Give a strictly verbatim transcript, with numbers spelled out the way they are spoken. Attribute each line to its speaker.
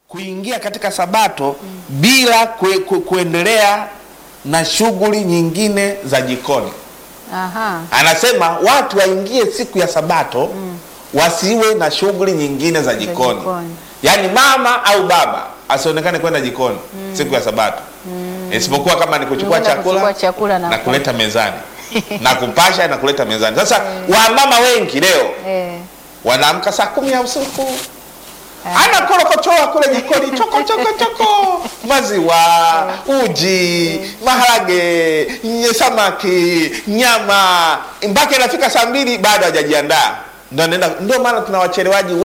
Speaker 1: kuingia katika Sabato mm. bila kue, kue, kuendelea na shughuli nyingine za jikoni.
Speaker 2: Aha.
Speaker 1: Anasema watu waingie siku ya Sabato mm. wasiwe na shughuli nyingine za jikoni. jikoni. Yaani mama au baba asionekane kwenda jikoni mm. siku ya Sabato. Mm. Isipokuwa kama ni kuchukua chakula,
Speaker 2: chakula na,
Speaker 1: na kuleta mezani. na kupasha na kuleta mezani. Sasa eh. wamama wengi leo eh. wanaamka saa kumi ya usiku. Eh. Ana korokochoa kule jikoni, choko choko choko, maziwa, eh. uji, eh. maharage, samaki, nyama, mpaka inafika saa mbili bado hajajiandaa. Ndio ndio maana tunawachelewaji